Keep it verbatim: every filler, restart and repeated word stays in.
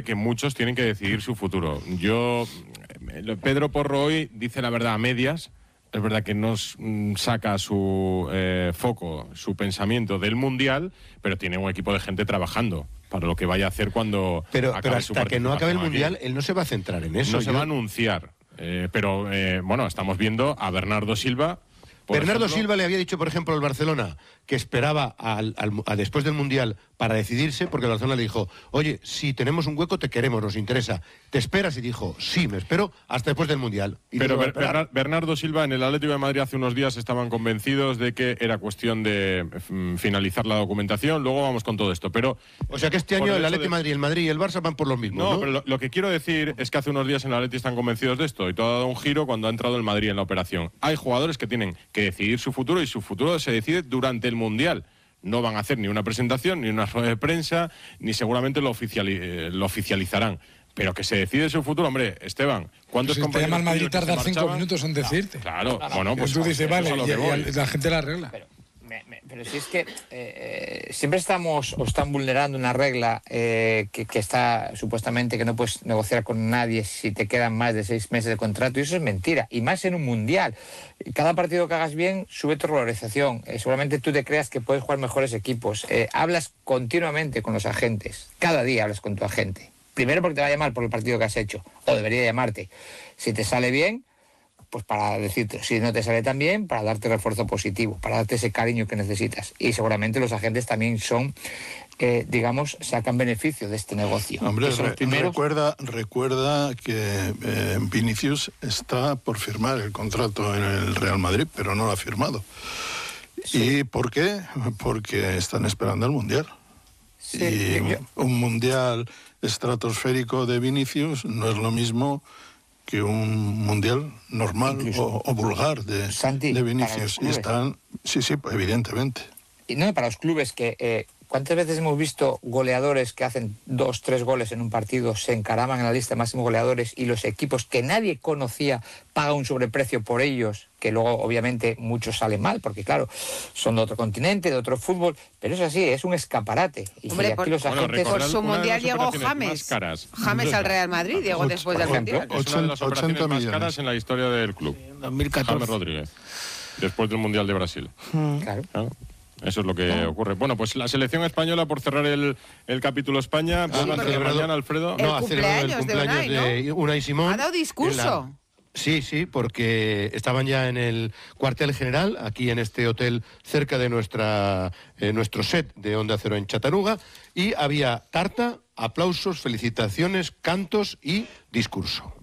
que muchos tienen que decidir su futuro. Yo, Pedro Porro hoy dice la verdad a medias. Es verdad que no saca su eh, foco, su pensamiento del Mundial, pero tiene un equipo de gente trabajando para lo que vaya a hacer cuando pero, acabe pero su hasta que no acabe el aquí. Mundial, él no se va a centrar en eso. No Yo... se va a anunciar, eh, pero eh, bueno, estamos viendo a Bernardo Silva. Bernardo ejemplo, Silva le había dicho, por ejemplo, al Barcelona que esperaba al, al, a después del Mundial para decidirse, porque el Barcelona le dijo, oye, si tenemos un hueco te queremos, nos interesa. ¿Te esperas? Y dijo, sí, me espero hasta después del Mundial. Y pero Ber Ber Bernardo Silva en el Atlético de Madrid hace unos días estaban convencidos de que era cuestión de mm, finalizar la documentación, luego vamos con todo esto. Pero o sea que este año el Atlético de Madrid, el Madrid y el Barça van por los mismos, ¿no? No, pero lo, lo que quiero decir es que hace unos días en el Atlético están convencidos de esto y todo ha dado un giro cuando ha entrado el Madrid en la operación. Hay jugadores que tienen que decidir su futuro y su futuro se decide durante el Mundial. No van a hacer ni una presentación, ni una rueda de prensa, ni seguramente lo, oficiali eh, lo oficializarán. Pero que se decide su futuro, hombre, Esteban, ¿cuántos pues si compañeros... te llama el Madrid tardar cinco minutos en decirte. Claro, claro, bueno, pues... Tú dices, vale, y, y, y la gente la arregla. Pero, me, me, pero si es que eh, siempre estamos o están vulnerando una regla eh, que, que está supuestamente que no puedes negociar con nadie si te quedan más de seis meses de contrato, y eso es mentira, y más en un Mundial. Cada partido que hagas bien sube tu valorización. Eh, seguramente tú te creas que puedes jugar mejores equipos. Eh, hablas continuamente con los agentes. Cada día hablas con tu agente. Primero porque te va a llamar por el partido que has hecho, o debería llamarte. Si te sale bien, pues para decirte. Si no te sale tan bien, para darte refuerzo positivo, para darte ese cariño que necesitas. Y seguramente los agentes también son, eh, digamos, sacan beneficio de este negocio. Hombre, re primeros... recuerda, recuerda que eh, Vinicius está por firmar el contrato en el Real Madrid, pero no lo ha firmado. Sí. ¿Y por qué? Porque están esperando el Mundial. Sí, y yo... un Mundial estratosférico de Vinicius no es lo mismo que un Mundial normal o, o vulgar de, Santi, de Vinicius. Y están, sí, sí, evidentemente. Y no, para los clubes que... Eh, ¿cuántas veces hemos visto goleadores que hacen dos, tres goles en un partido, se encaraman en la lista de máximos goleadores y los equipos que nadie conocía pagan un sobreprecio por ellos, que luego obviamente muchos salen mal, porque claro, son de otro continente, de otro fútbol, pero es así, es un escaparate. Y Hombre, aquí por, los agentes... por su Mundial llegó James, James al Real Madrid, llegó después del Mundial. Es una de las operaciones más caras en la historia del club. dos mil catorce. James Rodríguez, después del Mundial de Brasil. Hmm. Claro. ¿Claro? Eso es lo que ocurre. Bueno, pues la selección española, por cerrar el, el capítulo España, sí, ¿van a celebrar mañana, Alfredo? El no, cumpleaños, el cumpleaños de Unai, de Unai Simón. Ha dado discurso. La... Sí, sí, porque estaban ya en el cuartel general, aquí en este hotel cerca de nuestra eh, nuestro set de Onda Cero en Chattanooga, y había tarta, aplausos, felicitaciones, cantos y discurso.